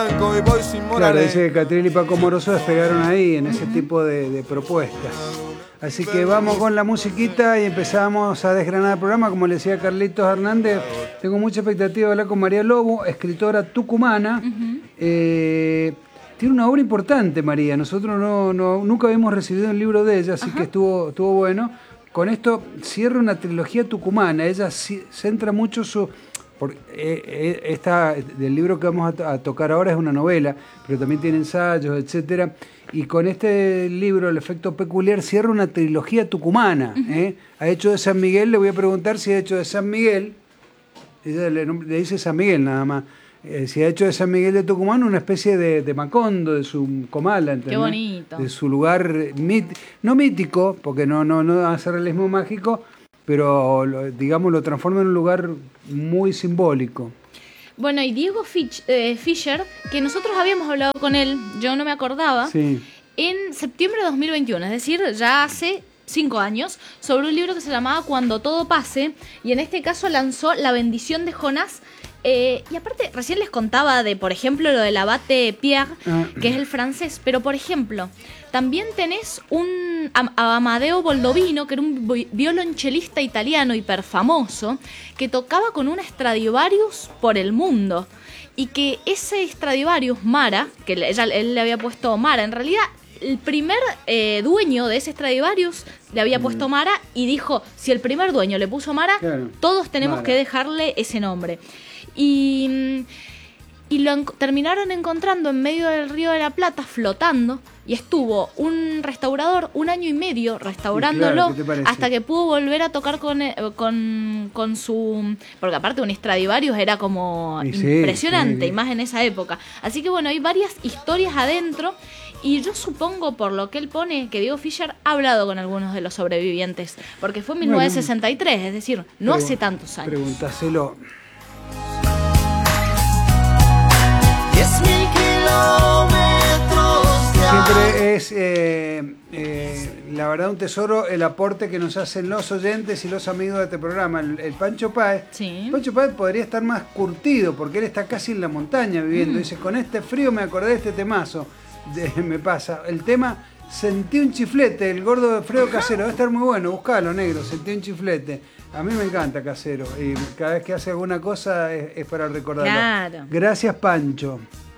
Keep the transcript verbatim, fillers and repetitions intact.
blanco y voy sin Claro, morales. dice que Catriel y Paco Moroso despegaron ahí en ese tipo de, de propuestas. Así que vamos con la musiquita y empezamos a desgranar el programa. Como le decía Carlitos Hernández, tengo mucha expectativa de hablar con María Lobo, escritora tucumana. Uh-huh. eh, tiene una obra importante, María. Nosotros no, no, nunca habíamos recibido un libro de ella, así uh-huh. que estuvo, estuvo bueno. Con esto cierra una trilogía tucumana. Ella si, centra mucho su... Por, eh, esta, del libro que vamos a, a tocar ahora es una novela, pero también tiene ensayos, etcétera. Y con este libro, El efecto peculiar, cierra una trilogía tucumana. Uh-huh. ¿eh? Ha hecho de San Miguel, le voy a preguntar si ha hecho de San Miguel, ella le, le dice San Miguel nada más, eh, si ha hecho de San Miguel de Tucumán una especie de, de Macondo, de su comala, ¿entendés? Qué bonito. De su lugar, mit, no mítico, porque no, no, no hace realismo mágico, pero lo, digamos lo transforma en un lugar muy simbólico. Bueno, y Diego Fitch, eh, Fischer, que nosotros habíamos hablado con él, yo no me acordaba, sí. en septiembre de dos mil veintiuno, es decir, ya hace cinco años, sobre un libro que se llamaba Cuando todo pase, y en este caso lanzó La bendición de Jonás. Eh, y aparte, recién les contaba de, por ejemplo, lo del abate Pierre, ah. que es el francés, pero por ejemplo, también tenés un Am- Amadeo Boldovino, que era un violonchelista italiano hiperfamoso, que tocaba con un Stradivarius por el mundo, y que ese Stradivarius, Mara, que ella, él le había puesto Mara, en realidad el primer eh, dueño de ese Stradivarius le había puesto Mara, y dijo, si el primer dueño le puso Mara, claro, todos tenemos Mara. que dejarle ese nombre. Y, y lo en, terminaron encontrando en medio del Río de la Plata, flotando, y estuvo un restaurador un año y medio restaurándolo, claro, hasta que pudo volver a tocar con, con, con su... Porque aparte un Stradivarius era como sí, impresionante, sí, sí. y más en esa época. Así que bueno, hay varias historias adentro, y yo supongo, por lo que él pone, que Diego Fischer ha hablado con algunos de los sobrevivientes, porque fue en mil novecientos sesenta y tres, bueno, es decir, no hace tantos años. Pregúntaselo. Siempre es, eh, eh, la verdad, un tesoro el aporte que nos hacen los oyentes y los amigos de este programa. El, el Pancho Páez, sí. Pancho Páez podría estar más curtido porque él está casi en la montaña viviendo. Mm. Dice, con este frío me acordé de este temazo. De, me pasa. El tema Sentí un chiflete, el gordo de Fredo Casero. Debe estar muy bueno, buscalo, negro. Sentí un chiflete. A mí me encanta Casero y cada vez que hace alguna cosa es, es para recordarlo. Claro. Gracias, Pancho.